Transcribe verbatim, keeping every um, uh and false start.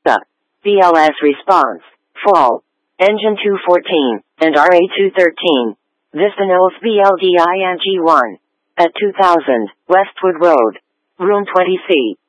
The B L S response, fall, engine two fourteen, and R A two thirteen. Vista Knolls B L D I N G one. At two thousand, Westwood Road. Room twenty C.